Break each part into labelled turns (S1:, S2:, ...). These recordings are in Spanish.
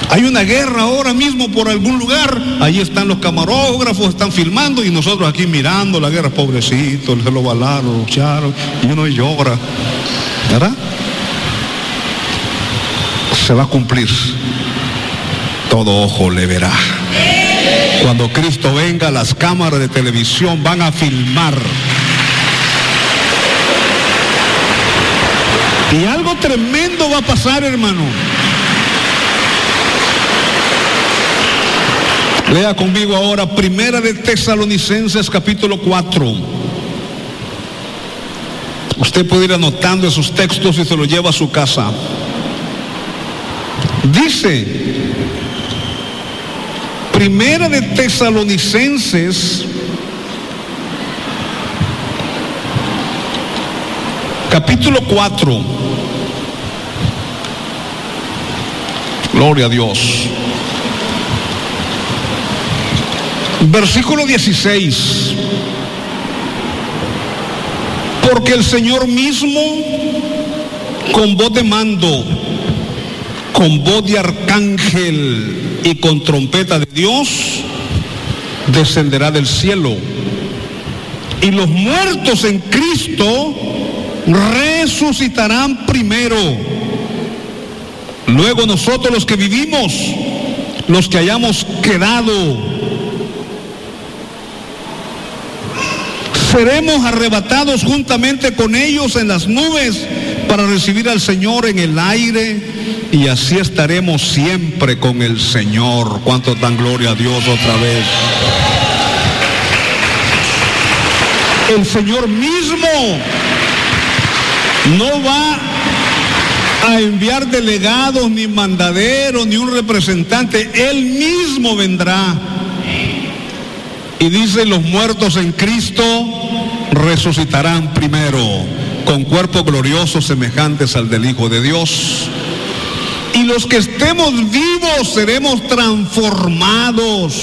S1: Hay una guerra ahora mismo por algún lugar, ahí están los camarógrafos, están filmando y nosotros aquí mirando la guerra, pobrecito, se lo balaron, lo lucharon, y uno llora, ¿verdad? Se va a cumplir, todo ojo le verá. Cuando Cristo venga, las cámaras de televisión van a filmar. Y algo tremendo va a pasar, hermano. Lea conmigo ahora Primera de Tesalonicenses capítulo 4. Usted puede ir anotando esos textos y se los lleva a su casa. Dice Primera de Tesalonicenses capítulo 4. Gloria a Dios. Versículo 16. Porque el Señor mismo, con voz de mando, con voz de arcángel y con trompeta de Dios, descenderá del cielo. Y los muertos en Cristo resucitarán primero. Luego nosotros los que vivimos, los que hayamos quedado, seremos arrebatados juntamente con ellos en las nubes para recibir al Señor en el aire, y así estaremos siempre con el Señor. ¿Cuántos dan gloria a Dios otra vez? El Señor mismo no va a enviar delegados, ni mandaderos, ni un representante. Él mismo vendrá. Y dice, los muertos en Cristo resucitarán primero, con cuerpos gloriosos semejantes al del Hijo de Dios. Y los que estemos vivos seremos transformados.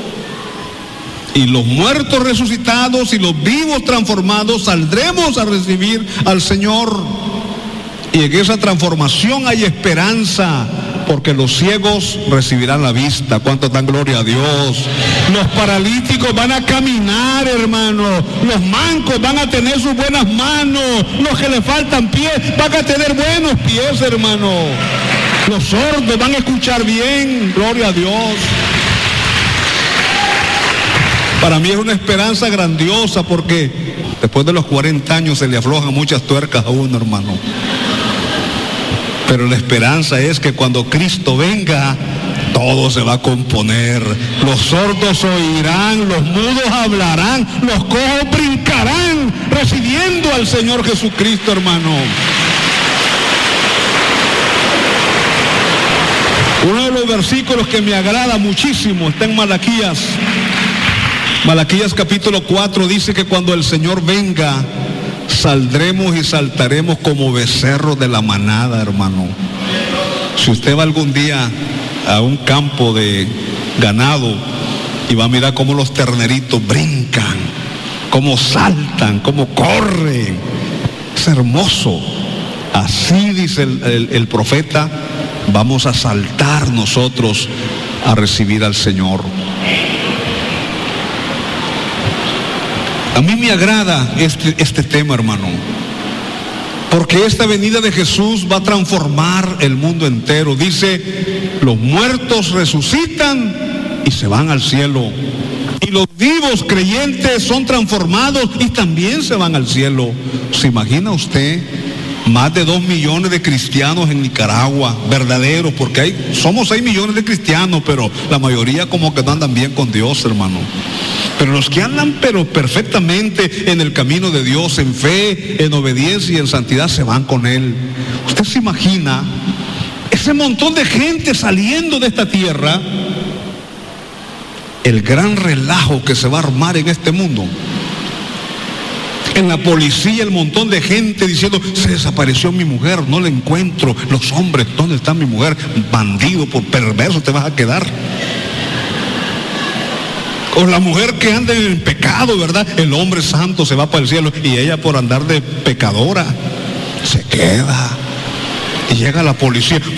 S1: Y los muertos resucitados y los vivos transformados saldremos a recibir al Señor. Y en esa transformación hay esperanza, porque los ciegos recibirán la vista. ¿Cuántos dan gloria a Dios? Los paralíticos van a caminar, hermano. Los mancos van a tener sus buenas manos. Los que le faltan pies van a tener buenos pies, hermano. Los sordos van a escuchar bien. Gloria a Dios. Para mí es una esperanza grandiosa, porque después de los 40 años se le aflojan muchas tuercas a uno, hermano. Pero la esperanza es que cuando Cristo venga, todo se va a componer. Los sordos oirán, los mudos hablarán, los cojos brincarán, recibiendo al Señor Jesucristo, hermano. Uno de los versículos que me agrada muchísimo está en Malaquías. Malaquías capítulo 4 dice que cuando el Señor venga, saldremos y saltaremos como becerros de la manada, hermano. Si usted va algún día a un campo de ganado y va a mirar cómo los terneritos brincan, cómo saltan, cómo corren, es hermoso. Así dice el profeta, vamos a saltar nosotros a recibir al Señor. A mí me agrada este tema, hermano, porque esta venida de Jesús va a transformar el mundo entero. Dice, los muertos resucitan y se van al cielo, y los vivos creyentes son transformados y también se van al cielo. ¿Se imagina usted? Más de 2 millones de cristianos en Nicaragua, verdaderos, porque somos 6 millones de cristianos, pero la mayoría como que no andan bien con Dios, hermano. Pero los que andan perfectamente en el camino de Dios, en fe, en obediencia y en santidad, se van con Él. ¿Usted se imagina ese montón de gente saliendo de esta tierra? El gran relajo que se va a armar en este mundo. En la policía, el montón de gente diciendo, se desapareció mi mujer, no la encuentro. Los hombres, ¿dónde está mi mujer? Bandido, por perverso te vas a quedar. O la mujer que anda en pecado, ¿verdad? El hombre santo se va para el cielo y ella, por andar de pecadora, se queda. Y llega la policía.